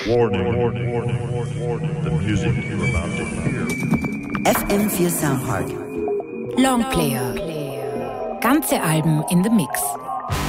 Warning, warning, warning, warning, warning. The music you're about to hear. FM4 Soundpark. Longplayer. Ganze Alben in the Mix.